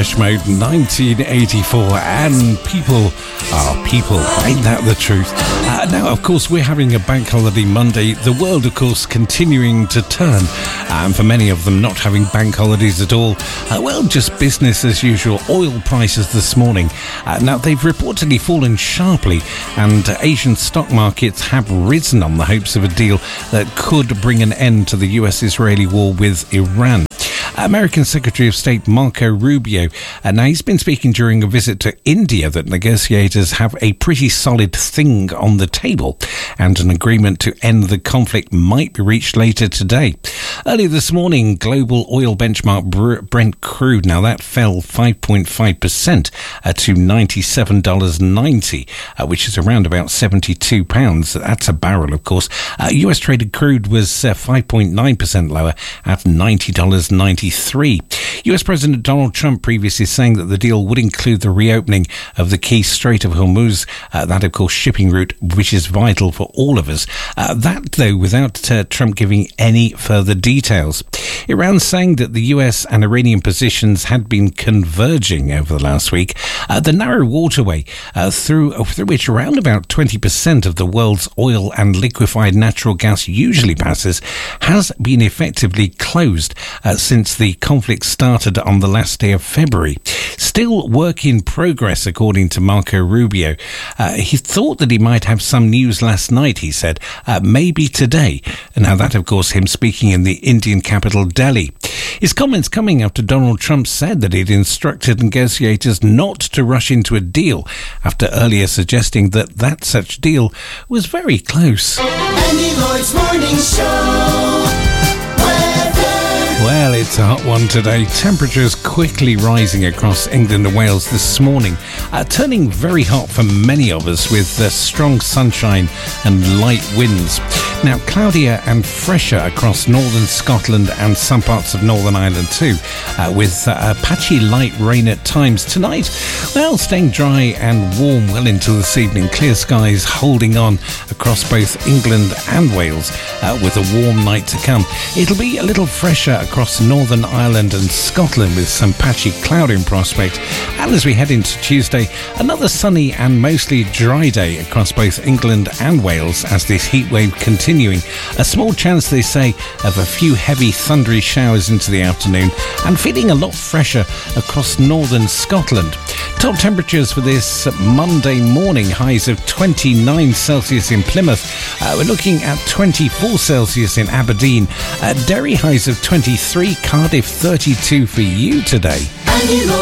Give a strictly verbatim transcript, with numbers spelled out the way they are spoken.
Depeche Mode, nineteen eighty-four, and people are people. Ain't that the truth? Uh, now, of course, we're having a bank holiday Monday. The world, of course, continuing to turn. And for many of them, not having bank holidays at all. Uh, well, just business as usual. Oil prices this morning. Uh, now, they've reportedly fallen sharply, and uh, Asian stock markets have risen on the hopes of a deal that could bring an end to the U S-Israeli war with Iran. American Secretary of State Marco Rubio, and now he's been speaking during a visit to India that negotiators have a pretty solid thing on the table, and an agreement to end the conflict might be reached later today. Earlier this morning, global oil benchmark Brent crude, now that fell five point five percent uh, to ninety-seven dollars ninety, uh, which is around about seventy-two pounds. That's a barrel, of course. Uh, U S traded crude was uh, five point nine percent lower at ninety dollars ninety-three. U S President Donald Trump previously saying that the deal would include the reopening of the key Strait of Hormuz, uh, that, of course, shipping route, which is vital for all of us. Uh, that, though, without uh, Trump giving any further details. Iran saying that the U S and Iranian positions had been converging over the last week. Uh, the narrow waterway uh, through, uh, through which around about twenty percent of the world's oil and liquefied natural gas usually passes has been effectively closed uh, since the conflict started on the last day of February. Still work in progress, according to Marco Rubio. Uh, he thought that he might have some news last night, he said, uh, maybe today. And now that, of course, him speaking in the Indian capital, Delhi. His comments coming after Donald Trump said that he'd instructed negotiators not to rush into a deal, after earlier suggesting that that such deal was very close. Andy Lloyd's Morning Show. Well, it's a hot one today. Temperatures quickly rising across England and Wales this morning, uh, turning very hot for many of us with uh, strong sunshine and light winds. Now, cloudier and fresher across northern Scotland and some parts of Northern Ireland too, uh, with uh, patchy light rain at times. Tonight, well, staying dry and warm well into this evening. Clear skies holding on across both England and Wales, uh, with a warm night to come. It'll be a little fresher across Northern Ireland and Scotland with some patchy cloud in prospect. And as we head into Tuesday, another sunny and mostly dry day across both England and Wales as this heat wave continuing. A small chance, they say, of a few heavy thundery showers into the afternoon, and feeling a lot fresher across northern Scotland. Top temperatures for this Monday morning, highs of twenty-nine Celsius in Plymouth. Uh, we're looking at twenty-four Celsius in Aberdeen. Uh, Derry highs of twenty-three, Cardiff thirty-two for you today.